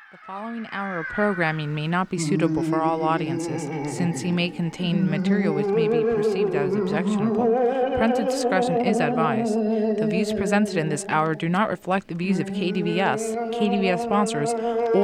The following hour of programming may not be suitable for all audiences, since it may contain material which may be perceived as objectionable. Parental discretion is advised. The views presented in this hour do not reflect the views of KDVS, KDVS sponsors, or